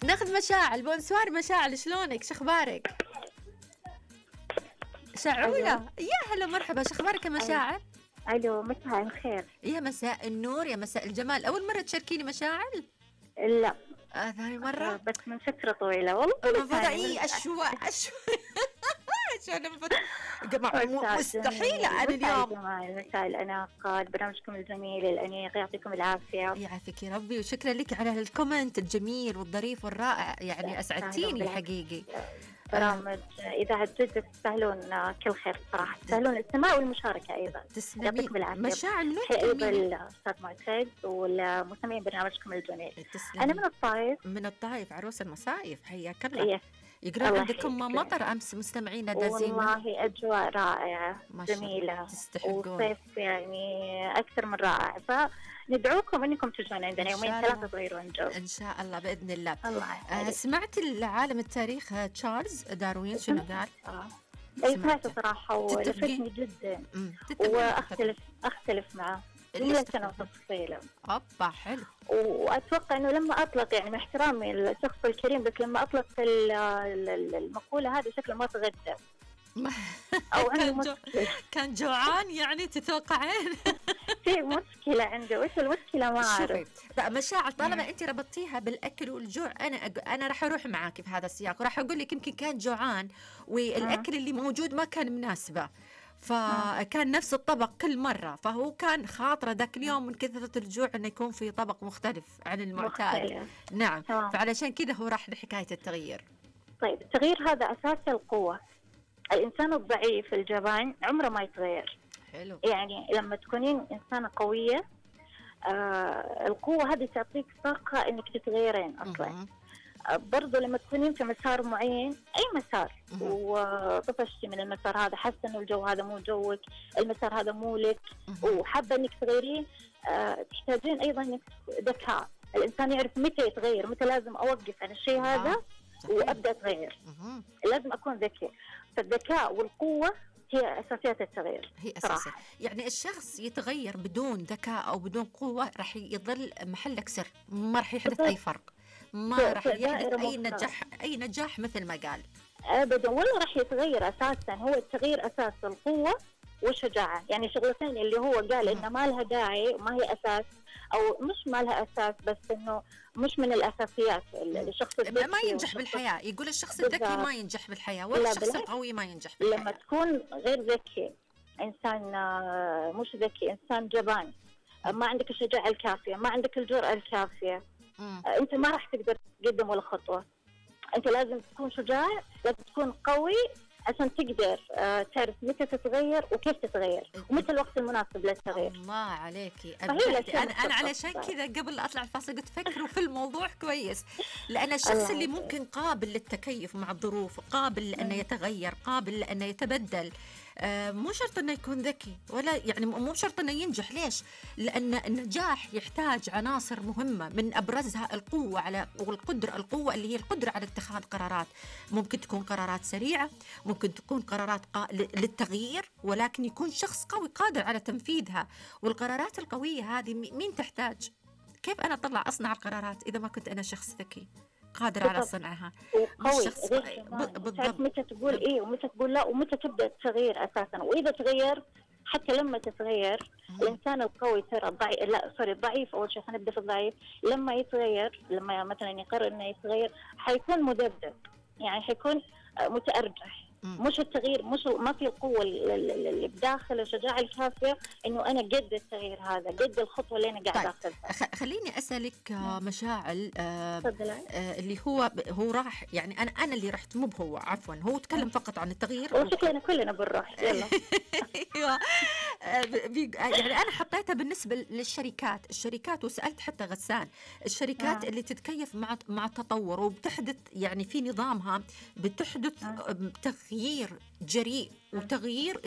ناخذ مشاعل. بونسوار مشاعل، شلونك؟ شخبارك؟ شعولة، يا هلا مرحبا، شخبارك يا مشاعل؟ الو، مساء الخير. يا مساء النور، يا مساء الجمال. أول مرة تشاركيني مشاعل؟ لا. ثاني مرة؟ بس من فترة طويلة والله. بدأي أشواء مستحيلة أنا اليوم. مساء الأناقة، برنامجكم الجميل الأنيق، يعطيكم العافية. يعافيك يا ربي، وشكرا لك على الكومنت الجميل والظريف والرائع، يعني أسعدتيني حقيقي. برامج إذاعة جدة تستاهلون كل خير صراحة، تستاهلون الاستماع والمشاركة أيضا. تسلمي مشاعل. أيضا الأستاذ معتز والمستمعين برنامجكم الجميل. أنا من الطائف. من الطائف، عروس المصايف، حياك الله. يقولون عندكم مطر أمس مستمعينا دازين. والله أجواء رائعة جميلة، وصيف يعني أكثر من رائع، فندعوكم أنكم تجون عندنا يومين ثلاثة تغيرون الجو إن شاء الله بإذن الله. الله سمعت العالم التاريخ تشارلز داروين شنو قال؟ سمعته صراحة ولفتني جدا، وأختلف معه جملة وتفصيلا. أبا حلو. وأتوقع إنه لما أطلق، يعني مع احترامي للشخص الكريم، بس لما أطلق المقولة هذه شكله ما تغدى أو كان جوعان يعني، تتوقعين؟ في مشكلة عنده، وش المشكلة ما أعرف. بقى مشاعل، طالما أنت ربطتيها بالأكل والجوع، أنا راح أروح معاك في هذا السياق، وراح أقول لك يمكن كان جوعان والأكل اللي موجود ما كان مناسبة، فكان نفس الطبق كل مرة، فهو كان خاطره ذاك اليوم من كثرة الجوع أنه يكون في طبق مختلف عن المعتاد. نعم. فعلشان كذا هو راح لحكاية التغيير. طيب، التغيير هذا أساس القوة. الإنسان الضعيف الجبان عمره ما يتغير. حلو. يعني لما تكونين إنسانة قوية، القوة هذه تعطيك طاقة إنك تتغيرين أصلا. برضو لما تكونين في مسار معين، أي مسار، وطفشتي من المسار هذا، حاسة إنه الجو هذا مو جوك، المسار هذا مو لك، وحابة إنك تغيرين، تحتاجين أيضا إنك ذكاء. الإنسان يعرف متى يتغير، متى لازم أوقف عن الشيء هذا وأبدأ أتغير. لازم أكون ذكي. فالذكاء والقوة هي أساسيات التغيير. هي أساسية. يعني الشخص يتغير بدون ذكاء أو بدون قوة راح يظل محلك سر، ما راح يحدث أي فرق، ما راح يحدث أي نجاح مثل ما قال. أبدا، ولا راح يتغير أساسا. هو التغيير أساس القوة والشجاعة، يعني شغلتين اللي هو قال إنه ما لها داعي وما هي أساس، أو مش ما لها أساس، بس إنه مش من الأساسيات. الشخص الذكي ما ينجح بالحياة. يقول الشخص الذكي ما ينجح بالحياة، ولا الشخص القوي ما ينجح بالحياة. لما تكون غير ذكي، إنسان مش ذكي، إنسان جبان، ما عندك الشجاعة الكافية، ما عندك الجرأة الكافية، أنت ما راح تقدر تقدم ولا خطوة. أنت لازم تكون شجاع، لازم تكون قوي عشان تقدر تعرف متى تتغير وكيف تتغير ومتى الوقت المناسب للتغيير. الله عليكي. أنا علشان كذا قبل أطلع الفاصل قلت فكروا في الموضوع كويس، لأن الشخص اللي ممكن قابل للتكيف مع الظروف، قابل لأنه يتغير، قابل لأنه يتبدل، مو شرط أنه يكون ذكي، ولا يعني مو شرط أنه ينجح. ليش؟ لأن النجاح يحتاج عناصر مهمة، من أبرزها القوة القوة اللي هي القدرة على اتخاذ قرارات. ممكن تكون قرارات سريعة، ممكن تكون قرارات للتغيير، ولكن يكون شخص قوي قادر على تنفيذها. والقرارات القوية هذه مين تحتاج؟ كيف أنا أصنع القرارات إذا ما كنت أنا شخص ذكي قادر على صنعها؟ قوي. بالضبط. متى تقول إيه ومتى تقول لا، ومتى تبدأ التغيير أساسا. وإذا تغير، حتى لما تتغير الإنسان القوي ترى الضعيف أول شيء. خلينا نبدأ في الضعيف. لما يتغير، لما مثلا يقرر إنه يتغير، حيكون مذبذب، يعني حيكون متأرجح. مش التغيير، مش ما في القوة اللي بداخل الشجاعة الكافية إنه أنا قد التغيير هذا، قد الخطوة اللي أنا قاعدة أخذها. خليني أسألك مشاعل، اللي هو راح، يعني أنا اللي رحت، مو هو، عفوا، هو تكلم فقط عن التغيير. وشكلنا كلنا بنروح. يلا. يعني أنا حطيتها بالنسبة للشركات وسألت حتى غسان، الشركات اللي تتكيف مع التطور وبتحدث، يعني في نظامها بتحدث تغيير جريء وتغيير